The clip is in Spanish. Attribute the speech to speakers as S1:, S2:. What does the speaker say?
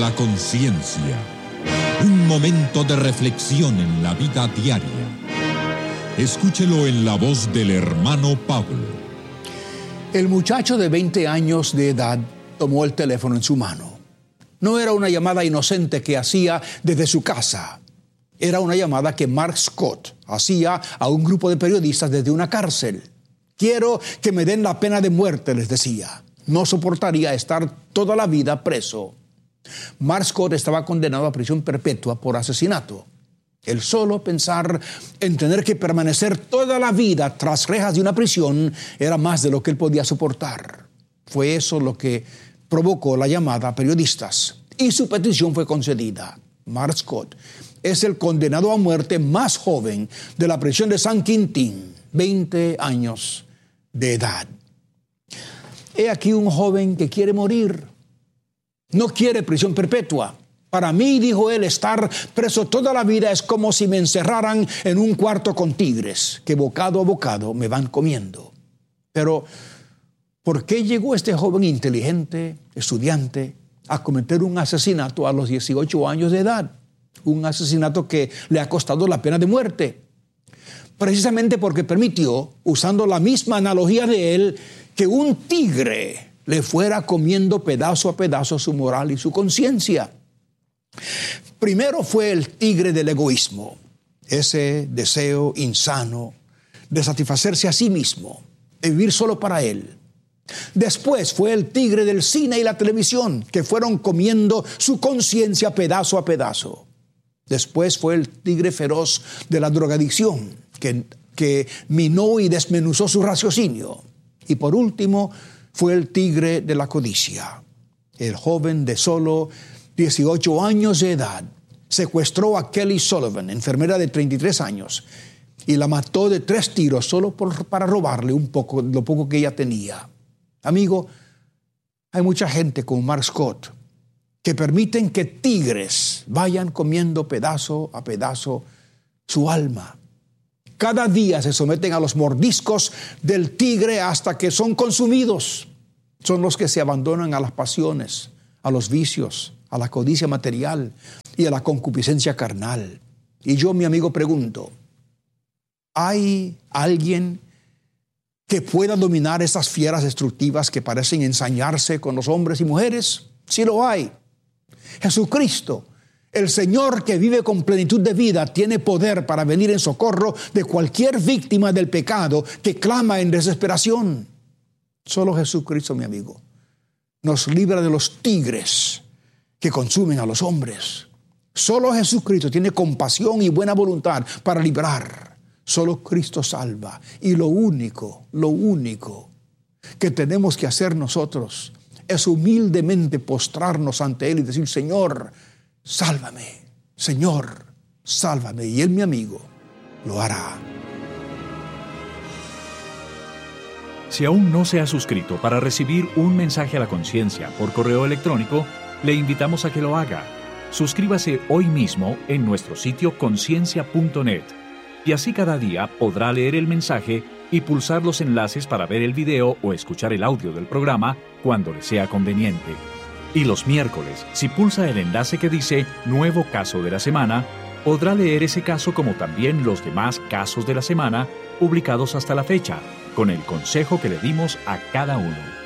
S1: la conciencia. Un momento de reflexión en la vida diaria. Escúchelo en la voz del hermano Pablo.
S2: El muchacho de 20 años de edad tomó el teléfono en su mano. No era una llamada inocente que hacía desde su casa. Era una llamada que Mark Scott hacía a un grupo de periodistas desde una cárcel. Quiero que me den la pena de muerte, les decía. No soportaría estar toda la vida preso. Mark Scott estaba condenado a prisión perpetua por asesinato. El solo pensar en tener que permanecer toda la vida tras rejas de una prisión era más de lo que él podía soportar. Fue eso lo que provocó la llamada a periodistas. Y su petición fue concedida. Mark Scott es el condenado a muerte más joven de la prisión de San Quintín, 20 años de edad. He aquí un joven que quiere morir. No quiere prisión perpetua. Para mí, dijo él, estar preso toda la vida es como si me encerraran en un cuarto con tigres, que bocado a bocado me van comiendo. Pero, ¿por qué llegó este joven inteligente, estudiante, a cometer un asesinato a los 18 años de edad? Un asesinato que le ha costado la pena de muerte. Precisamente porque permitió, usando la misma analogía de él, que un tigre le fuera comiendo pedazo a pedazo su moral y su conciencia. Primero fue el tigre del egoísmo, ese deseo insano de satisfacerse a sí mismo, de vivir solo para él. Después fue el tigre del cine y la televisión, que fueron comiendo su conciencia pedazo a pedazo. Después fue el tigre feroz de la drogadicción, que minó y desmenuzó su raciocinio. Y por último, fue el tigre de la codicia. El joven de solo 18 años de edad secuestró a Kelly Sullivan, enfermera de 33 años, y la mató de 3 tiros solo para robarle lo poco que ella tenía. Amigo, hay mucha gente como Mark Scott que permiten que tigres vayan comiendo pedazo a pedazo su alma. Cada día se someten a los mordiscos del tigre hasta que son consumidos. Son los que se abandonan a las pasiones, a los vicios, a la codicia material y a la concupiscencia carnal. Y yo, mi amigo, pregunto, ¿hay alguien que pueda dominar esas fieras destructivas que parecen ensañarse con los hombres y mujeres? Sí lo hay. Jesucristo, el Señor que vive con plenitud de vida, tiene poder para venir en socorro de cualquier víctima del pecado que clama en desesperación. Solo Jesucristo, mi amigo, nos libra de los tigres que consumen a los hombres. Solo Jesucristo tiene compasión y buena voluntad para librar. Solo Cristo salva. Y lo único que tenemos que hacer nosotros es humildemente postrarnos ante Él y decir, Señor, sálvame. Señor, sálvame. Y Él, mi amigo, lo hará.
S3: Si aún no se ha suscrito para recibir un mensaje a la conciencia por correo electrónico, le invitamos a que lo haga. Suscríbase hoy mismo en nuestro sitio conciencia.net y así cada día podrá leer el mensaje y pulsar los enlaces para ver el video o escuchar el audio del programa cuando le sea conveniente. Y los miércoles, si pulsa el enlace que dice Nuevo Caso de la Semana, podrá leer ese caso como también los demás casos de la semana publicados hasta la fecha, con el consejo que le dimos a cada uno.